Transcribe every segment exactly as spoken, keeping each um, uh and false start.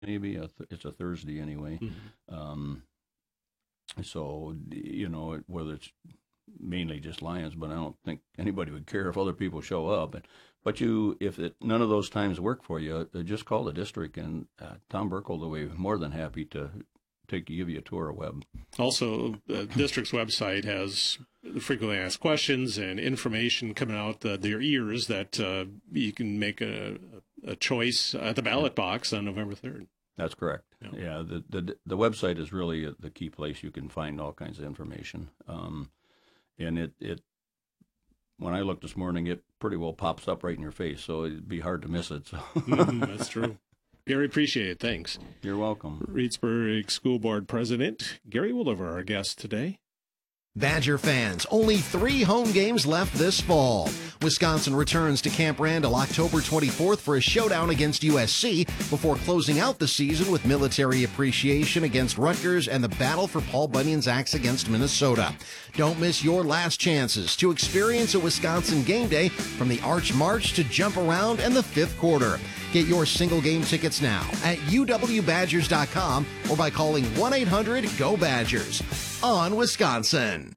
maybe a th- it's a Thursday anyway. Mm-hmm. Um, so you know whether it's mainly just Lions, but I don't think anybody would care if other people show up. But, but you, if it, none of those times work for you, uh, just call the district, and uh, Tom Burkle will be more than happy to take give you a tour of web. Also, the district's website has frequently asked questions and information coming out uh, their ears that uh, you can make a, a choice at the ballot box on November third. That's correct. Yeah, yeah the, the the website is really the key place you can find all kinds of information. Um, And it, it, when I looked this morning, it pretty well pops up right in your face, so it'd be hard to miss it. So. mm, that's true. Gary, appreciate it. Thanks. You're welcome. Reedsburg School Board President Gary Wooliver, our guest today. Badger fans, only three home games left this fall. Wisconsin returns to Camp Randall October twenty-fourth for a showdown against U S C before closing out the season with military appreciation against Rutgers and the battle for Paul Bunyan's Axe against Minnesota. Don't miss your last chances to experience a Wisconsin game day from the Arch March to Jump Around and the fifth quarter. Get your single game tickets now at U W Badgers dot com or by calling one eight hundred G O Badgers. On Wisconsin.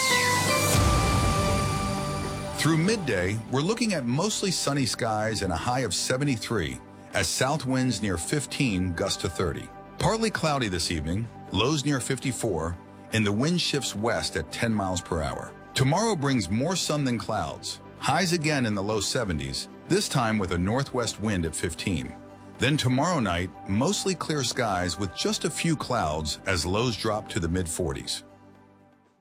Through midday, we're looking at mostly sunny skies and a high of seventy-three as south winds near fifteen gust to thirty. Partly cloudy this evening, lows near fifty-four, and the wind shifts west at ten miles per hour. Tomorrow brings more sun than clouds, highs again in the low seventies, this time with a northwest wind at fifteen. Then tomorrow night, mostly clear skies with just a few clouds as lows drop to the mid forties.